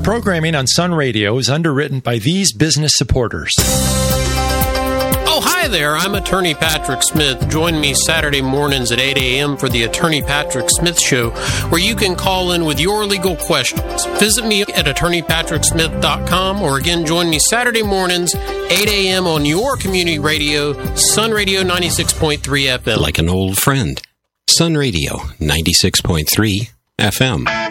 Programming on Sun Radio is underwritten by these business supporters. Oh, hi there. I'm Attorney Patrick Smith. Join me Saturday mornings at 8 a.m. for the Attorney Patrick Smith Show, where you can call in with your legal questions. Visit me at attorneypatricksmith.com, or again, join me Saturday mornings, 8 a.m. on your community radio, Sun Radio 96.3 FM. Like an old friend. Sun Radio 96.3 FM.